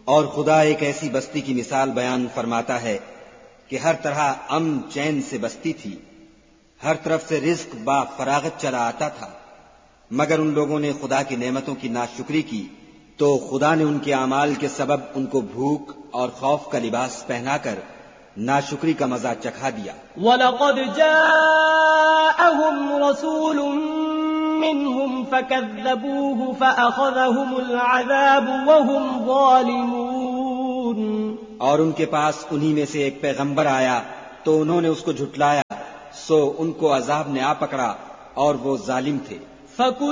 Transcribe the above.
और खुदा एक ऐसी बस्ती की मिसाल बयान फरमाता है कि हर तरह अमन चैन से बस्ती थी, हर तरफ से रिज्क बा फरागत चला आता था, मगर उन लोगों ने खुदा की नेमतों की नाशुक्री की तो खुदा ने उनके अमाल के सबब उनको भूख और खौफ का लिबास पहनाकर नाशुक्री का मजा चखा दिया। वलक़द जाअहुम रसूलुम मिनहुम फकज़्ज़बूहु फअख़ज़हुमुल अज़ाबु वहुम ज़ालिमून। और उनके पास उन्हीं में से एक पैगंबर आया तो उन्होंने उसको झुटलाया, सो उनको अजाब ने आ पकड़ा और वो जालिम थे।